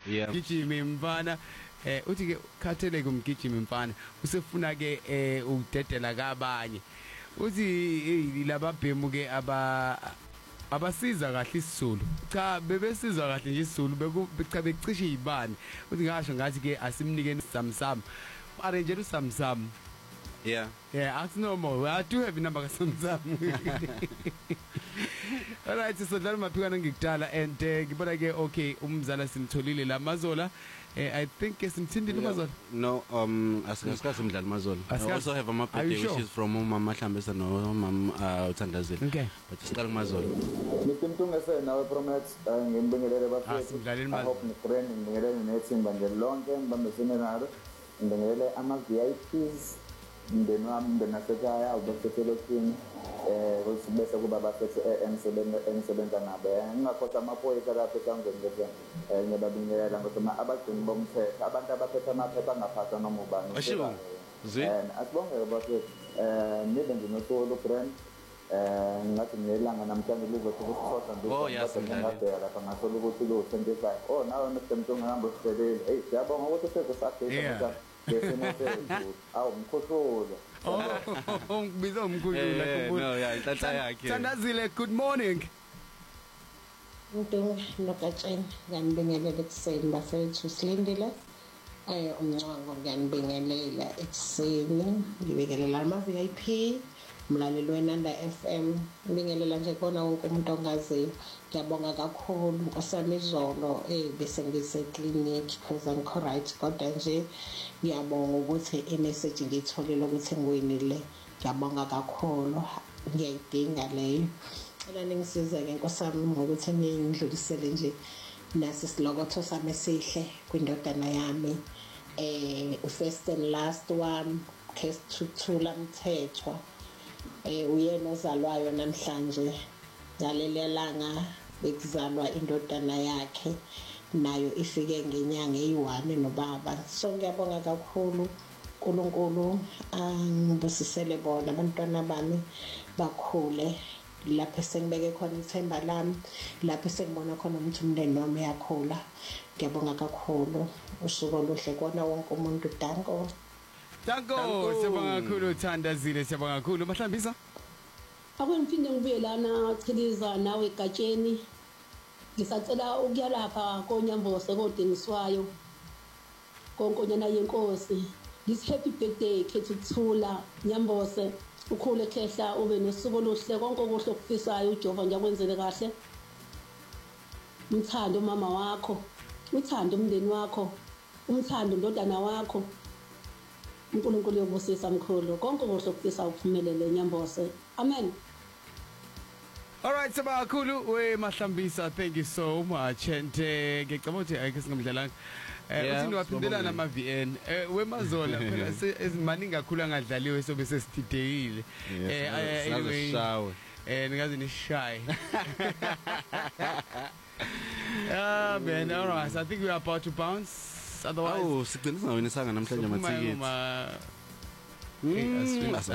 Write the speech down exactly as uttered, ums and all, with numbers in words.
gijima mfana eh uthi ke khathele kumgijima mfana usefuna ke eh udedela kabanye uthi lababhemu ke aba abasiza kahle isiZulu cha bebesiza kahle nje isiZulu becha becishe izibani uthi ngasho ngathi ke asimnike samsam arrange usamsam yeah yeah ask no more I do have number ka samsam. Alright so dlala maphikana ngikudala and ngibona ke okay umzala simtholile la Mazola I think esimthindile Mazola no um asikasikhathi umdlali Mazola I also have a birthday which is from umama Hlambisa no mama Uthandazile okay but siqala Mazola Nikumtungese nawe promise ngibingelele bafethu I hope ni friend ngibingelele nethimba nje lonke ngibambisene nalo ngibingelele ama V I Ps ndenwami ndenasekhaya ubefethele kini eh bese kuba bafethu emsebenza emsebenza nabo ngingakhosa amaphoyisa lapho sangweni ngeke eh ngiyababingelela ngoba abagcini bomthetho abantu abaphethe amaphepha angaphatha noma ubani eh asibonge bafethu eh nibe nginotholo friend eh ngathi ngelanga namhlanje lizothi kusithosa nje lapha ngasolo ukuthi lo twenty-five oh nawe nesemntu ngihamba sicelile hey siyabonga ukuthi sesasakhe awu mkhohlola oh ngibiza umkhulula kubuza no yeah inhlanhla yakhe Thandazile good morning Nto nokatsheni nganibingelela ekuseni bafethu silindile eh umncwango nganibingelela ekuseni ngibingelela ama V I P mlaleli weNanda F M ngibingelela nje kona wonke umuntu ongaziyo ngiyabonga kakhulu nkosami izolo eh bese ngise clinic because I'm correct kodwa nje ngiyabonga ukuthi i-message ngiyitholile ukuthi ngiwinile ngiyabonga kakhulu ngiyayidinga leyo ela ningisiza ke nkosami ngokuthi ngidlulisele nje nasi silokotho sami sihle kwindodana yami eh first and last one case Thuthula Mthethwa eh uyena ozalwayo namhlanje ngalelelanga bekuzalwa indodana yakhe nayo ifike ngenyanga eyi-one nobaba so ngiyabonga kakhulu uNkulunkulu angibusisele bona abantwana bami bakhule lapho sengibeke khona ithemba lami lapho sengibona khona ukuthi umndeni wami uyakhula ngiyabonga kakhulu usuku oluhle kona wonke umuntu danko danko siyabonga kakhulu Thandazile siyabonga kakhulu Mahlambisa Akwengiphinda ngibuye lana chiliza nawe egatsheni ngisacela ukuya lapha koNyambose koDingiswayo konkonyana yenkosi this happy birthday Khethu Thula Nyambose ukhule khehla ube nosuku oluhle konke okuhle okufisayo uJehova ngiyakwenzele kahle umthando mama wakho uthando umndeni wakho umthando ndodana wakho uNkulunkulu yobusisa mkhulu konke okuhle okufisa ukuphumelele Nyambose amen. All right sabakulu we Mahlambisa thank you so much and ngicabanga ukuthi ayike singamdlalanga eh uthi waphindelana ama V N eh we Mazola phela ezimaningi kakhulu angadlaliwe sobe sesithidekile eh anyway eh ningazi nishaye ah man all right so I think we are about to bounce otherwise oh sigcina singawinisanga namhlanje amathiketi